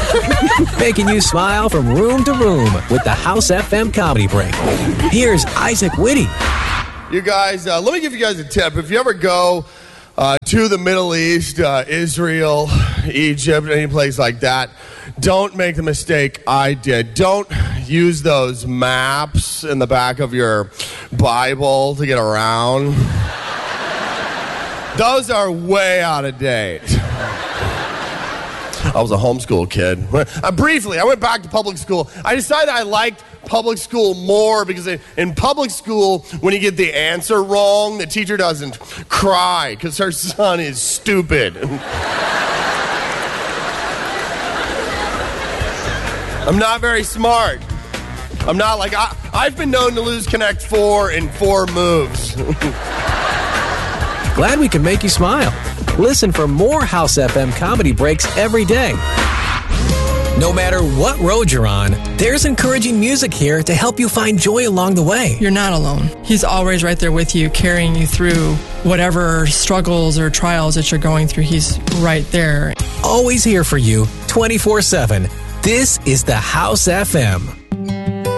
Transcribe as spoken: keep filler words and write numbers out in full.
Making you smile from room to room with the House F M Comedy Break. Here's Isaac Whitty. You guys, uh, let me give you guys a tip. If you ever go uh, to the Middle East, uh, Israel, Egypt, any place like that, don't make the mistake I did. Don't use those maps in the back of your Bible to get around. Those are way out of date. I was a homeschool kid. Uh, briefly, I went back to public school. I decided I liked public school more because in public school, when you get the answer wrong, the teacher doesn't cry because her son is stupid. I'm not very smart. I'm not like, I, I've been known to lose Connect Four in four moves. Glad we can make you smile. Listen for more House F M Comedy Breaks every day. No matter what road you're on, there's encouraging music here to help you find joy along the way. You're not alone. He's always right there with you, carrying you through whatever struggles or trials that you're going through. He's right there. Always here for you, twenty-four seven. This is the House F M.